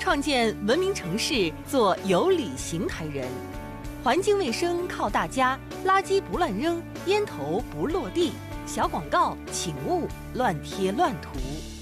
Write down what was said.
创建文明城市，做有理邢台人。环境卫生靠大家，垃圾不乱扔，烟头不落地。小广告请勿乱贴乱涂。